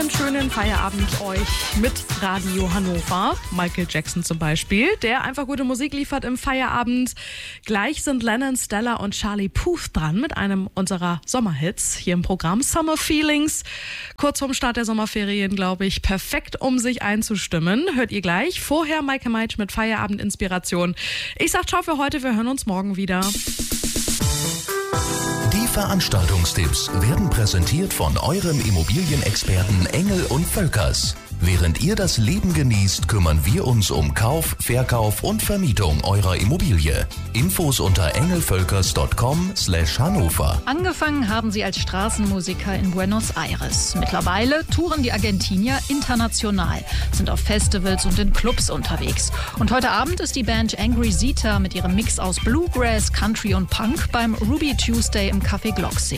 einen schönen Feierabend euch mit Radio Hannover. Michael Jackson zum Beispiel, der einfach gute Musik liefert im Feierabend. Gleich sind Lennon, Stella und Charlie Puth dran mit einem unserer Sommerhits hier im Programm Summer Feelings. Kurz vorm Start der Sommerferien, glaube ich, perfekt, um sich einzustimmen. Hört ihr gleich. Vorher Maike Meitsch mit Feierabend-Inspiration. Ich sag ciao für heute, wir hören uns morgen wieder. Die Veranstaltungstipps werden präsentiert von eurem Immobilienexperten Engel und Völkers. Während ihr das Leben genießt, kümmern wir uns um Kauf, Verkauf und Vermietung eurer Immobilie. Infos unter engelvölkers.com/Hannover. Angefangen haben sie als Straßenmusiker in Buenos Aires. Mittlerweile touren die Argentinier international, sind auf Festivals und in Clubs unterwegs. Und heute Abend ist die Band Angry Zeta mit ihrem Mix aus Bluegrass, Country und Punk beim Ruby Tuesday im Café Glocksee.